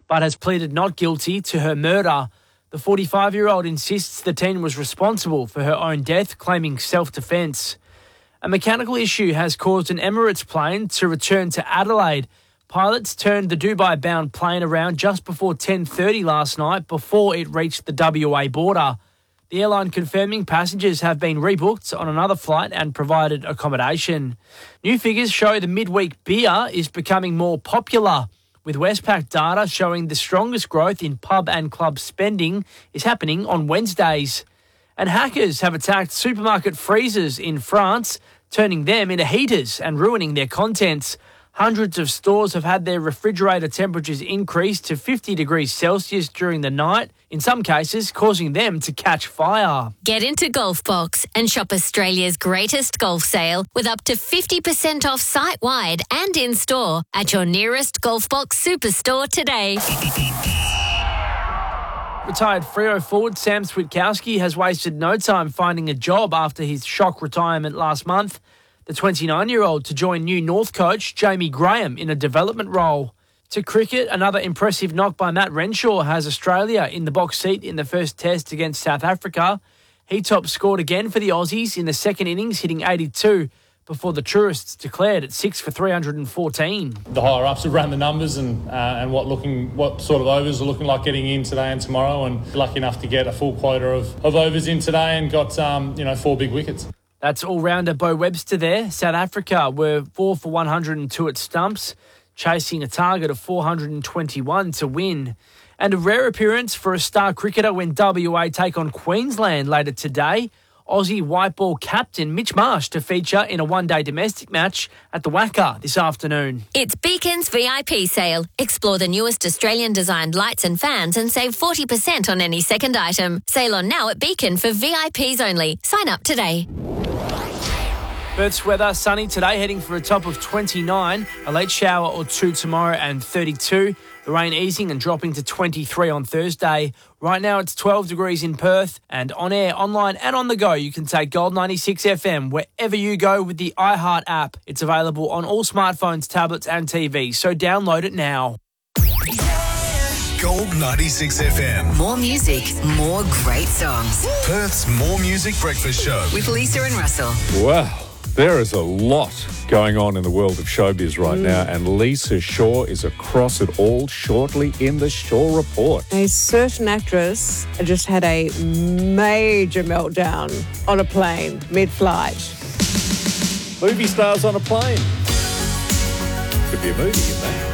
but has pleaded not guilty to her murder. The 45-year-old insists the teen was responsible for her own death, claiming self-defence. A mechanical issue has caused an Emirates plane to return to Adelaide. Pilots turned the Dubai-bound plane around just before 10:30 last night before it reached the WA border. The airline confirming passengers have been rebooked on another flight and provided accommodation. New figures show the midweek beer is becoming more popular, with Westpac data showing the strongest growth in pub and club spending is happening on Wednesdays. And hackers have attacked supermarket freezers in France, turning them into heaters and ruining their contents. Hundreds of stores have had their refrigerator temperatures increased to 50 degrees Celsius during the night, in some cases causing them to catch fire. Get into Golfbox and shop Australia's greatest golf sale with up to 50% off site-wide and in-store at your nearest Golfbox superstore today. Retired Freo forward Sam Switkowski has wasted no time finding a job after his shock retirement last month. The 29-year-old to join new North coach Jamie Graham in a development role. To cricket, another impressive knock by Matt Renshaw has Australia in the box seat in the first test against South Africa. He top scored again for the Aussies in the second innings, hitting 82 before the tourists declared at 6 for 314. The higher-ups have ran the numbers and what sort of overs are looking like getting in today and tomorrow, and lucky enough to get a full quota of overs in today and got 4 big wickets. That's all-rounder Bo Webster there. South Africa were 4 for 102 at stumps, chasing a target of 421 to win. And a rare appearance for a star cricketer when WA take on Queensland later today. Aussie white ball captain Mitch Marsh to feature in a one-day domestic match at the WACA this afternoon. It's Beacon's VIP sale. Explore the newest Australian-designed lights and fans and save 40% on any second item. Sale on now at Beacon for VIPs only. Sign up today. Perth's weather, sunny today, heading for a top of 29, a late shower or two tomorrow and 32. The rain easing and dropping to 23 on Thursday. Right now it's 12 degrees in Perth, and on air, online and on the go, you can take Gold 96 FM wherever you go with the iHeart app. It's available on all smartphones, tablets and TVs, so download it now. Gold 96 FM. More music, more great songs. Perth's More Music Breakfast Show. With Lisa and Russell. Wow. There is a lot going on in the world of showbiz right now, and Lisa Shaw is across it all shortly in the Shaw Report. A certain actress just had a major meltdown on a plane mid-flight. Movie stars on a plane. Could be a movie in that.